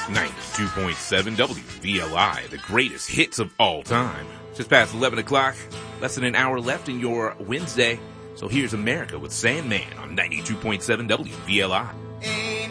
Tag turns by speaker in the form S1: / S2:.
S1: 92.7 WVLI, the greatest hits of all time. Just past 11 o'clock, less than an hour left in your Wednesday. So here's America with Sandman on 92.7 WVLI.